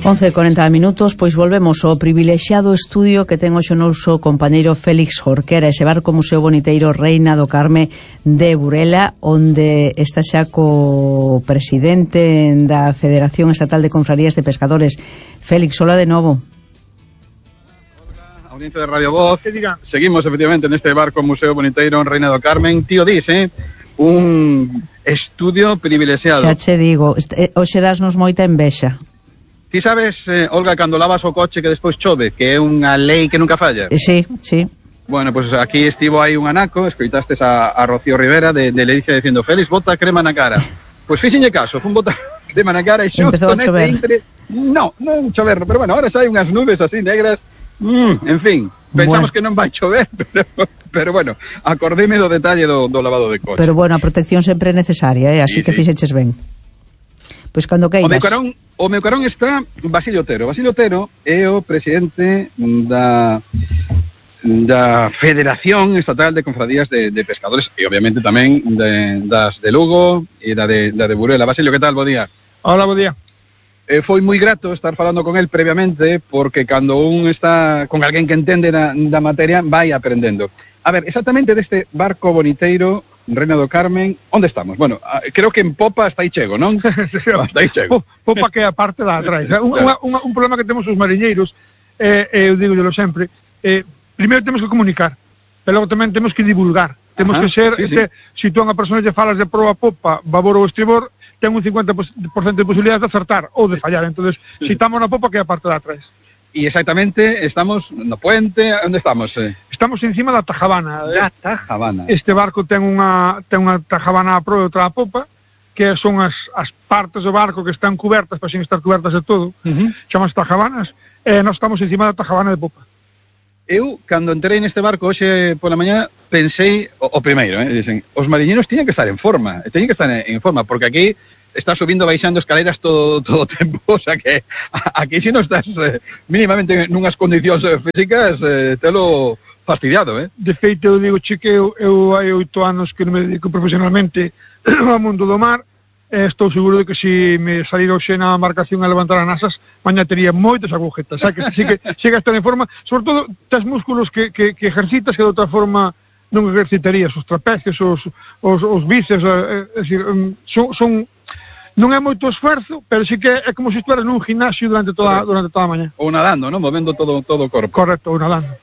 11:40, pois volvemos ao privilexiado estudio que ten hoxe o noso compañeiro Félix Jorquera, ese barco Museo Boniteiro Reina do Carme de Burela, onde está xa co presidente da Federación Estatal de Confrarías de Pescadores. Félix, hola de novo. Audiencia de Radio Voz, que diga, seguimos efectivamente neste barco Museo Boniteiro Reina do Carmen. Tío dice, un estudio privilexiado. Xa che digo, hoxe dasnos moita envexa. Ti sabes, Olga, cando lavas o coche que despois chove, que é unha lei que nunca falla? Sí, sí. Bueno, pues aquí estivo aí un anaco, escoitastes a Rocío Rivera de Ledicia dicindo, Félix, bota crema na cara. Pois fíxenlle caso, fun bota crema na cara e xusto neste intre... Non chover, pero bueno, ahora xa hai unhas nubes así negras, en fin, pensamos que non vai chover, pero bueno, acordime do detalle do lavado de coche. Pero bueno, a protección sempre é necesaria, así sí, que fixeches ben. Pois cando queiras. O meu carón está Basilio Otero. Basilio Otero é o presidente da Federación Estatal de Confradías de Pescadores e obviamente tamén das de Lugo e da de Burela. Basilio, que tal? Bo día. Hola, bo día. Foi moi grato estar falando con el previamente porque cando un está con alguén que entende da materia vai aprendendo. A ver, exactamente deste barco boniteiro Reina do Carmen, onde estamos? Bueno, creo que en popa está aí chego, non? Está aí chego. Popa que é a parte da atrás. Un problema que temos os mariñeiros, eu digo sempre, primeiro temos que comunicar, pero logo tamén temos que divulgar. Temos que ser, se tú a unha persona lle falas de proa a popa, babor ou estribor, ten un 50% de posibilidades de acertar ou de fallar. Entonces, se estamos na popa que é a parte da atrás. E exactamente estamos no puente, onde estamos? Estamos encima da tajabana. Da tajabana. Este barco ten unha tajabana a proa e outra a popa, que son as partes do barco que están cubertas, para sin estar cubertas de todo, chamas tajabanas, e nós estamos encima da tajabana de popa. Eu, cando entrei neste barco hoxe pola mañá, pensei, o primeiro, dicen, os mariñeiros tiñen que estar en forma, porque aquí estás subindo, baixando escaleras todo o tempo, o sea que aquí se non estás mínimamente nunhas condicións físicas, telo fastidiado, De feito, eu digo, que eu hai 8 anos que non me dedico profesionalmente ao mundo do mar, estou seguro de que se me salir hoxe na embarcación a levantar as nasas, mañá tería moitas agujetas, que chega a estar en forma, sobre todo, tes músculos que ejercitas que de outra forma non ejercitarías, os trapecios, os bíceps, son non é moito esforzo, pero sí que é como se estuveras nun gimnasio durante toda a mañá. Ou nadando, non? Movendo todo o corpo. Correcto, ou nadando.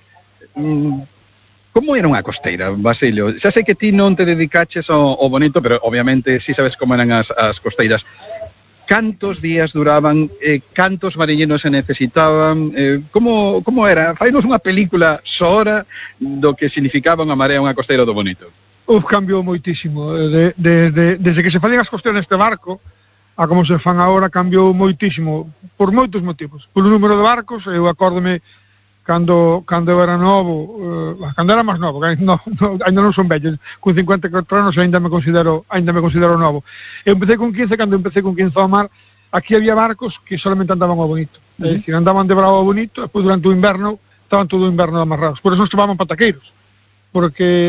Como era unha costeira, Basilio? Xa sei que ti non te dedicaches ao bonito, pero obviamente si sabes como eran as costeiras. Cantos días duraban? Cantos mariñeiros se necesitaban? Como era? Fainos unha película soora do que significaba unha marea, unha costeira do bonito. Cambiou moitísimo. Desde que se facían as costeiras neste barco, a como se fan agora, cambiou moitísimo, por moitos motivos. Polo número de barcos, eu acórdome cando eu era novo, cando era máis novo, ainda non son vellos, con 54 anos ainda me considero novo. Eu empecé con 15, cando empecé con 15 ao mar, aquí había barcos que solamente andaban ao bonito. É dicir, andaban de bravo ao bonito, e depois durante o inverno, estaban todo o inverno amarrados. Por eso nos chamaban pataqueiros, porque